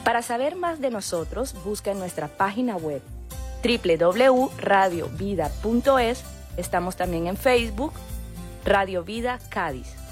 Para saber más de nosotros, busca en nuestra página web www.radiovida.es. Estamos también en Facebook, Radio Vida Cádiz.